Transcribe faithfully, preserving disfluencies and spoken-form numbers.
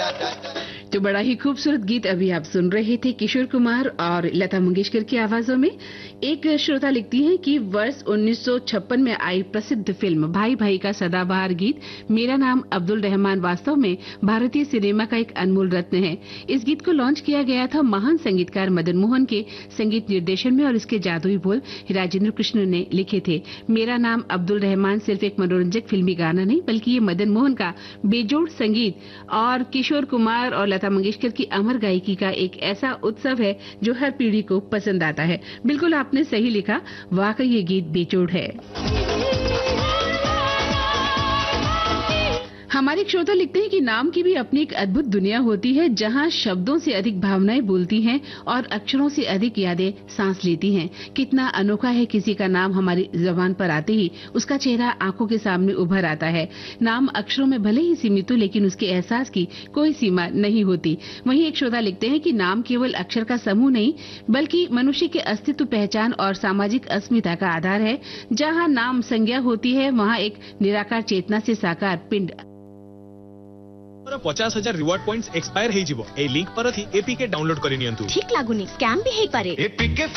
तो बड़ा ही खूबसूरत गीत अभी आप सुन रहे थे किशोर कुमार और लता मंगेशकर की आवाजों में। एक श्रोता लिखती हैं कि वर्ष उन्नीस सौ छप्पन में आई प्रसिद्ध फिल्म भाई भाई का सदाबहार गीत मेरा नाम अब्दुल रहमान वास्तव में भारतीय सिनेमा का एक अनमोल रत्न है। इस गीत को लॉन्च किया गया था महान संगीतकार मदन मोहन के संगीत निर्देशन में और इसके जादुई बोल राजेंद्र कृष्ण ने लिखे थे। मेरा नाम अब्दुल रहमान सिर्फ एक मनोरंजक फिल्मी गाना नहीं बल्कि ये मदन मोहन का बेजोड़ संगीत और किशोर कुमार और लता मंगेशकर की अमर गायकी का एक ऐसा उत्सव है जो हर पीढ़ी को पसंद आता है। बिल्कुल आपने सही लिखा, वाकई ये गीत बेजोड़ है। हमारे एक श्रोता लिखते हैं कि नाम की भी अपनी एक अद्भुत दुनिया होती है जहां शब्दों से अधिक भावनाएं बोलती हैं और अक्षरों से अधिक यादें सांस लेती हैं। कितना अनोखा है किसी का नाम हमारी जबान पर आते ही उसका चेहरा आंखों के सामने उभर आता है। नाम अक्षरों में भले ही सीमित हो लेकिन उसके एहसास की कोई सीमा नहीं होती। वहीं एक श्रोता लिखते हैं कि नाम केवल अक्षर का समूह नहीं बल्कि मनुष्य के अस्तित्व, पहचान और सामाजिक अस्मिता का आधार है। जहाँ नाम संज्ञा होती है वहाँ एक निराकार चेतना से साकार पिंड। पचास हजार रिवार्ड पॉइंट्स एक्सपायर हो लिंक पर एपीके डाउनलोड कर। ठीक लागुनी स्कैम भी है पारे।